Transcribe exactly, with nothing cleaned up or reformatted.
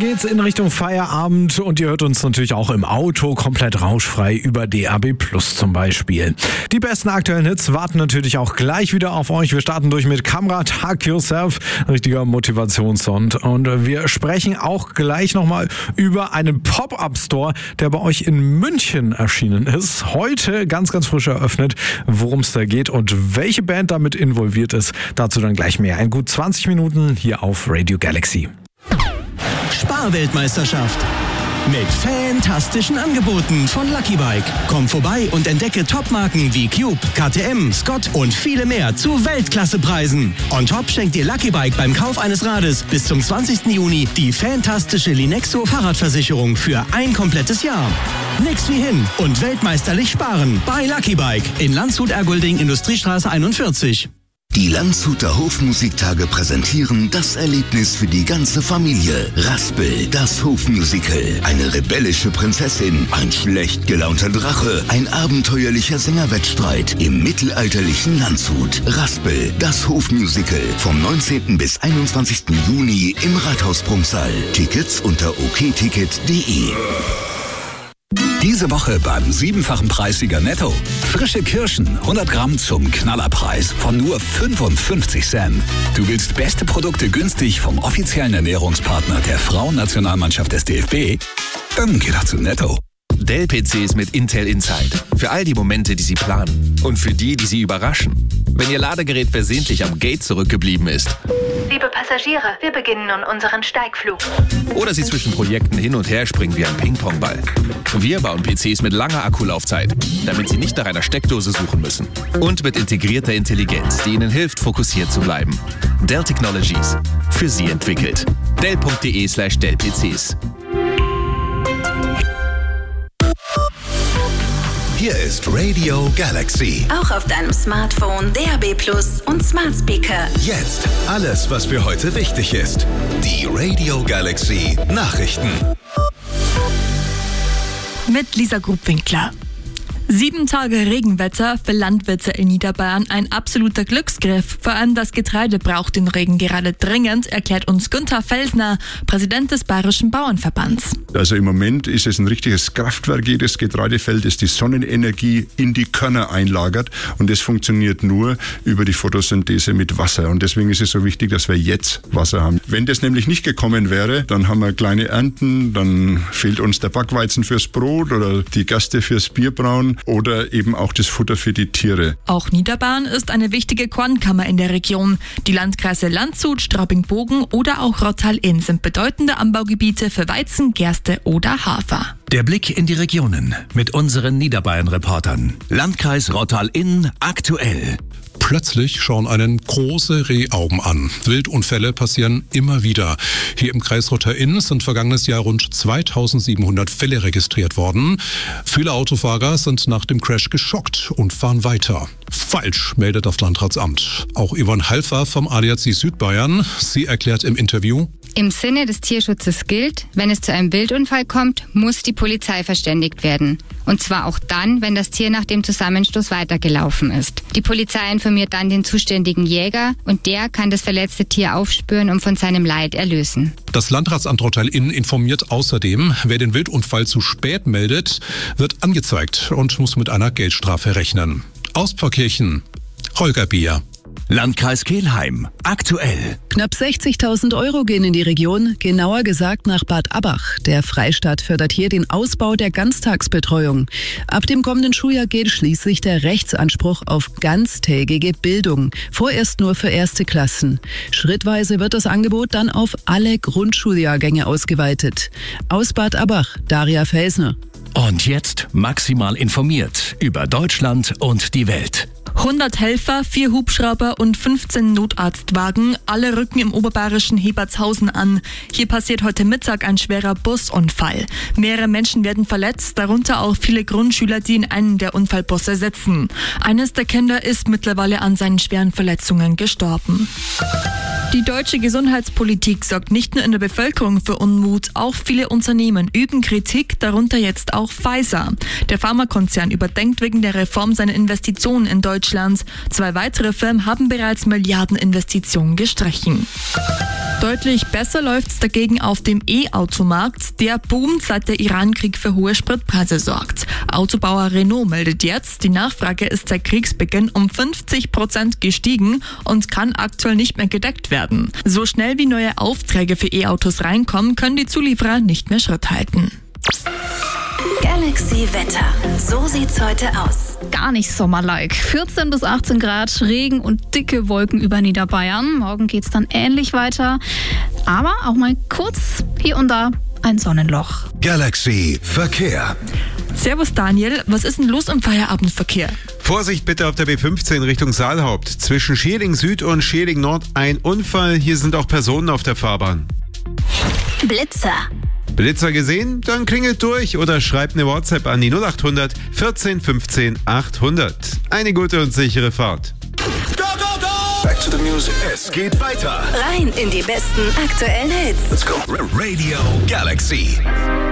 geht's in Richtung Feierabend und ihr hört uns natürlich auch im Auto komplett rauschfrei über D A B Plus zum Beispiel. Die besten aktuellen Hits warten natürlich auch gleich wieder auf euch. Wir starten durch mit Kamrat, Hug Yourself, richtiger Motivationssong. Und wir sprechen auch gleich nochmal über einen Pop-Up-Store, der bei euch in München erschienen ist. Heute ganz, ganz frisch eröffnet, worum es da geht und welche Band damit involviert ist. Dazu dann gleich mehr. In gut zwanzig Minuten hier auf Radio Galaxy. Sparweltmeisterschaft mit fantastischen Angeboten von Lucky Bike. Komm vorbei und entdecke Topmarken wie Cube, K T M, Scott und viele mehr zu Weltklassepreisen. On top schenkt dir Lucky Bike beim Kauf eines Rades bis zum zwanzigsten Juni die fantastische Linexo Fahrradversicherung für ein komplettes Jahr. Nix wie hin und weltmeisterlich sparen bei Lucky Bike in Landshut-Ergolding, Industriestraße einundvierzig. Die Landshuter Hofmusiktage präsentieren das Erlebnis für die ganze Familie. Raspel, das Hofmusical. Eine rebellische Prinzessin, ein schlecht gelaunter Drache, ein abenteuerlicher Sängerwettstreit im mittelalterlichen Landshut. Raspel, das Hofmusical. Vom neunzehnten bis einundzwanzigsten Juni im Rathaus-Prunksaal. Tickets unter okticket punkt de. Diese Woche beim siebenfachen Preissieger Netto. Frische Kirschen, hundert Gramm zum Knallerpreis von nur fünfundfünfzig Cent. Du willst beste Produkte günstig vom offiziellen Ernährungspartner der Frauennationalmannschaft des D F B? Dann geh doch zu Netto. Dell-P Cs mit Intel Inside. Für all die Momente, die Sie planen. Und für die, die Sie überraschen. Wenn Ihr Ladegerät versehentlich am Gate zurückgeblieben ist. Liebe Passagiere, wir beginnen nun unseren Steigflug. Oder Sie zwischen Projekten hin und her springen wie ein Ping-Pong-Ball. Wir bauen P Cs mit langer Akkulaufzeit, damit Sie nicht nach einer Steckdose suchen müssen. Und mit integrierter Intelligenz, die Ihnen hilft, fokussiert zu bleiben. Dell Technologies. Für Sie entwickelt. Dell punkt de slash Dell P Cs. Hier ist Radio Galaxy. Auch auf deinem Smartphone, D A B Plus und Smart Speaker. Jetzt alles, was für heute wichtig ist. Die Radio Galaxy Nachrichten. Mit Lisa Grubwinkler. Sieben Tage Regenwetter für Landwirte in Niederbayern ein absoluter Glücksgriff. Vor allem das Getreide braucht den Regen gerade dringend, erklärt uns Günther Felsner, Präsident des Bayerischen Bauernverbands. Also im Moment ist es ein richtiges Kraftwerk, jedes Getreidefeld, das die Sonnenenergie in die Körner einlagert. Und das funktioniert nur über die Photosynthese mit Wasser. Und deswegen ist es so wichtig, dass wir jetzt Wasser haben. Wenn das nämlich nicht gekommen wäre, dann haben wir kleine Ernten, dann fehlt uns der Backweizen fürs Brot oder die Gerste fürs Bierbrauen. Oder eben auch das Futter für die Tiere. Auch Niederbayern ist eine wichtige Kornkammer in der Region. Die Landkreise Landshut, Straubing-Bogen oder auch Rottal-Inn sind bedeutende Anbaugebiete für Weizen, Gerste oder Hafer. Der Blick in die Regionen mit unseren Niederbayern-Reportern. Landkreis Rottal-Inn aktuell. Plötzlich schauen einen große Rehaugen an. Wildunfälle passieren immer wieder. Hier im Kreis Rottal-Inn sind vergangenes Jahr rund zweitausendsiebenhundert Fälle registriert worden. Viele Autofahrer sind nach dem Crash geschockt und fahren weiter. Falsch, meldet das Landratsamt. Auch Yvonne Halfer vom A D A C Südbayern. Sie erklärt im Interview: Im Sinne des Tierschutzes gilt, wenn es zu einem Wildunfall kommt, muss die Polizei verständigt werden. Und zwar auch dann, wenn das Tier nach dem Zusammenstoß weitergelaufen ist. Die Polizei informiert dann den zuständigen Jäger und der kann das verletzte Tier aufspüren und von seinem Leid erlösen. Das Landratsamt Rottal-Inn informiert außerdem, wer den Wildunfall zu spät meldet, wird angezeigt und muss mit einer Geldstrafe rechnen. Aus Pfarrkirchen, Holger Bier. Landkreis Kelheim aktuell. Knapp sechzigtausend Euro gehen in die Region, genauer gesagt nach Bad Abbach. Der Freistaat fördert hier den Ausbau der Ganztagsbetreuung. Ab dem kommenden Schuljahr geht schließlich der Rechtsanspruch auf ganztägige Bildung. Vorerst nur für erste Klassen. Schrittweise wird das Angebot dann auf alle Grundschuljahrgänge ausgeweitet. Aus Bad Abbach, Daria Felsner. Und jetzt maximal informiert über Deutschland und die Welt. hundert Helfer, vier Hubschrauber und fünfzehn Notarztwagen, alle rücken im oberbayerischen Hebertshausen an. Hier passiert heute Mittag ein schwerer Busunfall. Mehrere Menschen werden verletzt, darunter auch viele Grundschüler, die in einem der Unfallbusse sitzen. Eines der Kinder ist mittlerweile an seinen schweren Verletzungen gestorben. Die deutsche Gesundheitspolitik sorgt nicht nur in der Bevölkerung für Unmut, auch viele Unternehmen üben Kritik, darunter jetzt auch Pfizer. Der Pharmakonzern überdenkt wegen der Reform seine Investitionen in Deutschland. Zwei weitere Firmen haben bereits Milliardeninvestitionen gestrichen. Deutlich besser läuft's dagegen auf dem E-Automarkt. Der boomt, seit der Iran-Krieg für hohe Spritpreise sorgt. Autobauer Renault meldet jetzt, die Nachfrage ist seit Kriegsbeginn um fünfzig Prozent gestiegen und kann aktuell nicht mehr gedeckt werden. So schnell wie neue Aufträge für E-Autos reinkommen, können die Zulieferer nicht mehr Schritt halten. Galaxy Wetter. So sieht's heute aus. Gar nicht sommerlike. vierzehn bis achtzehn Grad, Regen und dicke Wolken über Niederbayern. Morgen geht's dann ähnlich weiter. Aber auch mal kurz hier und da ein Sonnenloch. Galaxy Verkehr. Servus Daniel, was ist denn los im Feierabendverkehr? Vorsicht bitte auf der B fünfzehn Richtung Saalhaupt. Zwischen Schieling Süd und Schieling Nord ein Unfall. Hier sind auch Personen auf der Fahrbahn. Blitzer. Blitzer gesehen? Dann klingelt durch oder schreibt eine WhatsApp an die null acht hundert vierzehn fünfzehn achthundert. Eine gute und sichere Fahrt. Go, go, go! Back to the music. Es geht weiter. Rein in die besten aktuellen Hits. Let's go. Radio Galaxy.